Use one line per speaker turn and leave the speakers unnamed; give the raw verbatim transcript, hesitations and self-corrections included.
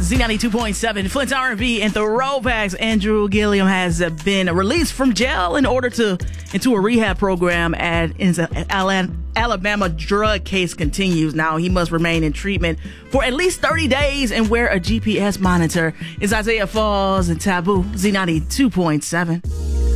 Z ninety-two point seven, Flint's R and B and Throwbacks. Andrew Gillum has been released from jail in order to into a rehab program at in the Alabama drug case continues. Now he must remain in treatment for at least thirty days and wear a G P S monitor. It's Isaiah Falls and Taboo, Z ninety-two point seven.